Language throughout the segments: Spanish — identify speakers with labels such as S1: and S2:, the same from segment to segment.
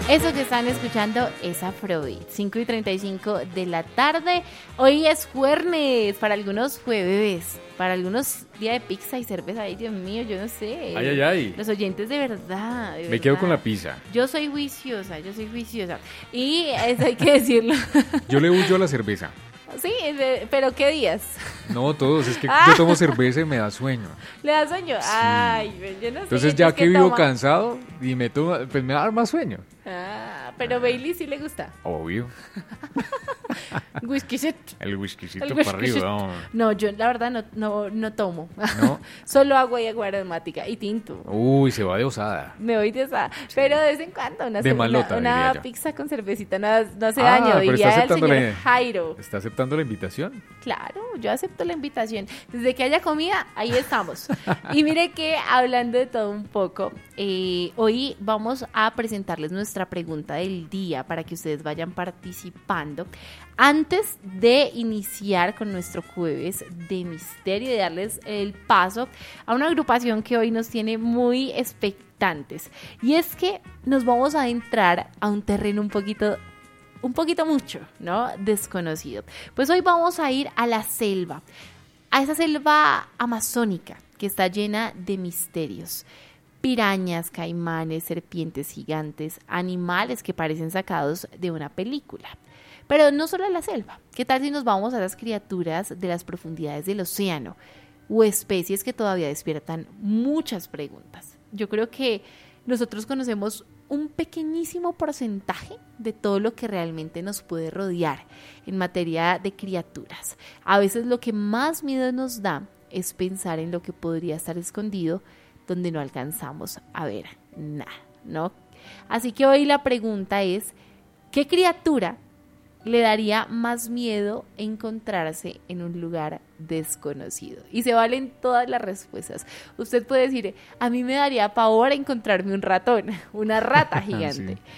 S1: Eso que están escuchando es Afrobeat, 5:35 de la tarde. Hoy es jueves, para algunos jueves, para algunos día de pizza y cerveza. Ay, Dios mío, yo no sé.
S2: Ay, ay, ay.
S1: Los oyentes de verdad.
S2: Me quedo con la pizza.
S1: Yo soy juiciosa. Y eso hay que decirlo.
S2: Yo le huyo a la cerveza.
S1: Sí, pero ¿qué días?
S2: No, todos, es que yo tomo cerveza y me da sueño.
S1: ¿Le da sueño? Sí. Ay, yo no sé.
S2: Entonces ya que vivo cansado y me toma, pues me da más sueño.
S1: Pero Bailey sí le gusta.
S2: Obvio.
S1: Whiskycito.
S2: El whiskycito para arriba.
S1: No, yo la verdad no tomo.
S2: ¿No?
S1: Solo agua y agua aromática y tinto.
S2: Uy, se va de osada.
S1: Me voy de osada. Sí. Pero de vez en cuando una pizza con cervecita no hace daño, diría el señor Jairo.
S2: ¿Está aceptando la invitación?
S1: Claro, yo acepto la invitación. Desde que haya comida, ahí estamos. Y mire que hablando de todo un poco, hoy vamos a presentarles nuestra pregunta del día para que ustedes vayan participando. Antes de iniciar con nuestro jueves de misterio y de darles el paso a una agrupación que hoy nos tiene muy expectantes. Y es que nos vamos a entrar a un terreno un poquito mucho, ¿no? Desconocido. Pues hoy vamos a ir a la selva, a esa selva amazónica que está llena de misterios. Pirañas, caimanes, serpientes gigantes, animales que parecen sacados de una película. Pero no solo a la selva. ¿Qué tal si nos vamos a las criaturas de las profundidades del océano o especies que todavía despiertan muchas preguntas? Yo creo que nosotros conocemos un pequeñísimo porcentaje de todo lo que realmente nos puede rodear en materia de criaturas. A veces lo que más miedo nos da es pensar en lo que podría estar escondido donde no alcanzamos a ver nada, ¿no? Así que hoy la pregunta es, ¿qué criatura le daría más miedo encontrarse en un lugar desconocido? Y se valen todas las respuestas. Usted puede decir, a mí me daría pavor encontrarme un ratón, una rata gigante. Sí.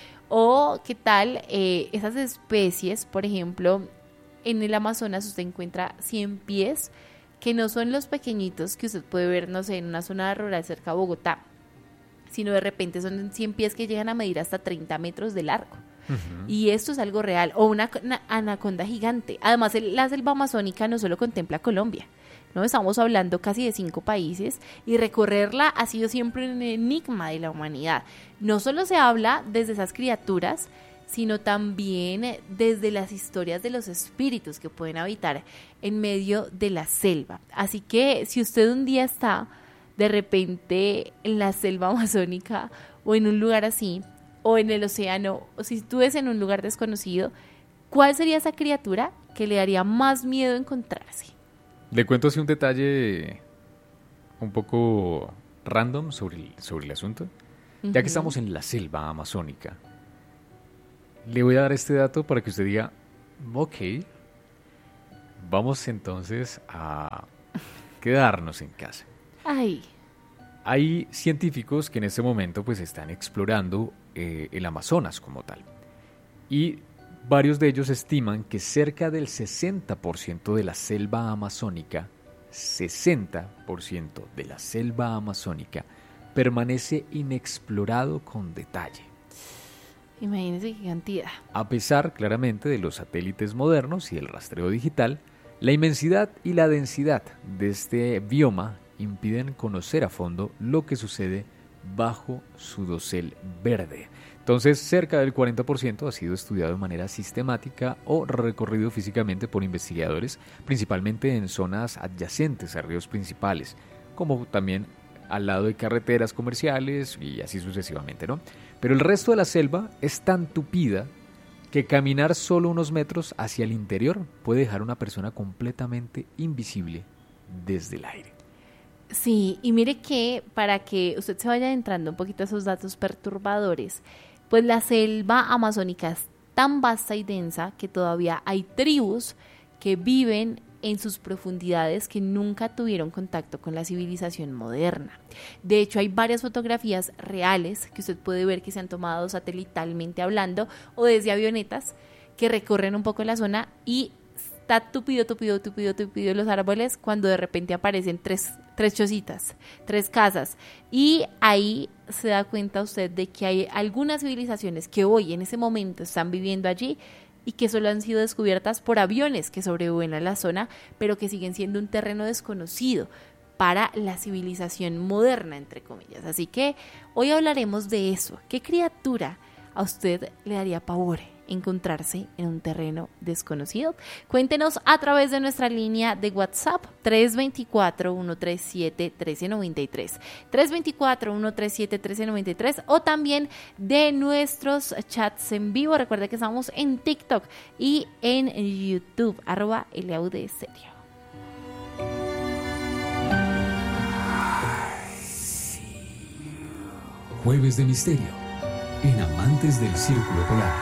S1: O qué tal esas especies, por ejemplo, en el Amazonas usted encuentra 100 pies, que no son los pequeñitos que usted puede ver, no sé, en una zona rural cerca de Bogotá, sino de repente son 100 pies que llegan a medir hasta 30 metros de largo. Uh-huh. Y esto es algo real. O una anaconda gigante. Además, la selva amazónica no solo contempla Colombia, ¿no? Estamos hablando casi de 5 países y recorrerla ha sido siempre un enigma de la humanidad. No solo se habla desde esas criaturas, sino también desde las historias de los espíritus que pueden habitar en medio de la selva. Así que si usted un día está de repente en la selva amazónica o en un lugar así, o en el océano, o si tú ves en un lugar desconocido, ¿cuál sería esa criatura que le daría más miedo encontrarse?
S2: Le cuento así un detalle un poco random sobre el asunto. Uh-huh. Ya que estamos en la selva amazónica, le voy a dar este dato para que usted diga, ok, vamos entonces a quedarnos en casa.
S1: Ay.
S2: Hay científicos que en este momento pues están explorando el Amazonas como tal. Y varios de ellos estiman que cerca del 60% de la selva amazónica, 60% de la selva amazónica permanece inexplorado con detalle.
S1: Imagínense qué cantidad.
S2: A pesar, claramente, de los satélites modernos y el rastreo digital, la inmensidad y la densidad de este bioma impiden conocer a fondo lo que sucede bajo su dosel verde. Entonces, cerca del 40% ha sido estudiado de manera sistemática o recorrido físicamente por investigadores, principalmente en zonas adyacentes a ríos principales, como también al lado de carreteras comerciales y así sucesivamente, ¿no? Pero el resto de la selva es tan tupida que caminar solo unos metros hacia el interior puede dejar a una persona completamente invisible desde el aire.
S1: Sí, y mire que para que usted se vaya adentrando un poquito a esos datos perturbadores, pues la selva amazónica es tan vasta y densa que todavía hay tribus que viven en sus profundidades que nunca tuvieron contacto con la civilización moderna. De hecho, hay varias fotografías reales que usted puede ver que se han tomado satelitalmente hablando o desde avionetas que recorren un poco la zona y está tupido los árboles cuando de repente aparecen tres chocitas, 3 casas. Y ahí se da cuenta usted de que hay algunas civilizaciones que hoy en ese momento están viviendo allí y que solo han sido descubiertas por aviones que sobrevuelan la zona, pero que siguen siendo un terreno desconocido para la civilización moderna, entre comillas. Así que hoy hablaremos de eso. ¿Qué criatura a usted le daría pavor encontrarse en un terreno desconocido? Cuéntenos a través de nuestra línea de WhatsApp 324-137-1393, 324-137-1393, o también de nuestros chats en vivo. Recuerde que estamos en TikTok y en YouTube, @LAUDEStéreo.
S3: Jueves de Misterio en Amantes del Círculo Polar.